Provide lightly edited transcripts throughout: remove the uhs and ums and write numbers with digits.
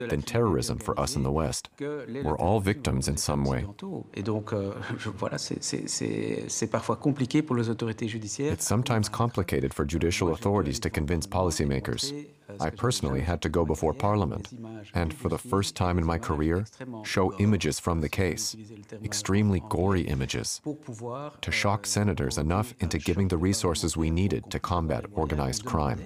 than terrorism for us in the West. We're all victims in some way. It's sometimes complicated for judicial authorities to convince policymakers. I personally had to go before Parliament and, for the first time in my career, show images from the case, extremely gory images, to shock senators enough into giving the resources we needed to combat organized crime.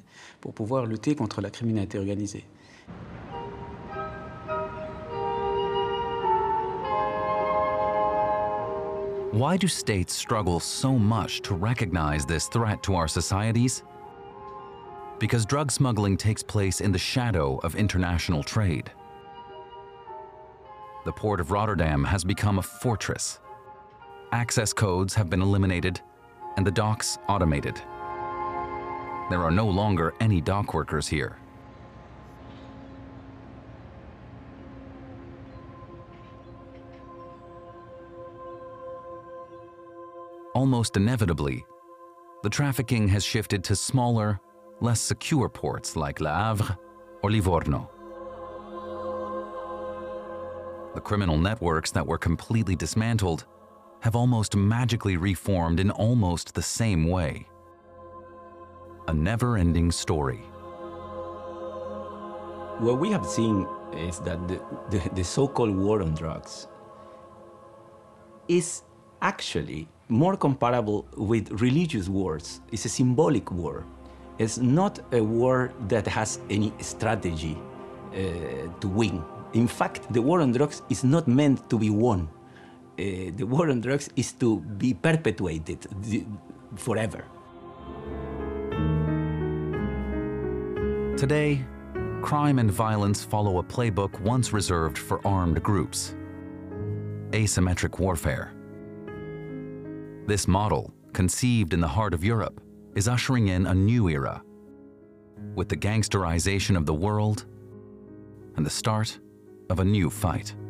Why do states struggle so much to recognize this threat to our societies? Because drug smuggling takes place in the shadow of international trade. The port of Rotterdam has become a fortress. Access codes have been eliminated and the docks automated. There are no longer any dock workers here. Almost inevitably, the trafficking has shifted to smaller, less secure ports like Le Havre or Livorno. The criminal networks that were completely dismantled have almost magically reformed in almost the same way. A never-ending story. What we have seen is that the so-called war on drugs is actually more comparable with religious wars. It's a symbolic war. It's not a war that has any strategy to win. In fact, the war on drugs is not meant to be won. The war on drugs is to be perpetuated forever. Today, crime and violence follow a playbook once reserved for armed groups: asymmetric warfare. This model, conceived in the heart of Europe, is ushering in a new era, with the gangsterization of the world and the start of a new fight.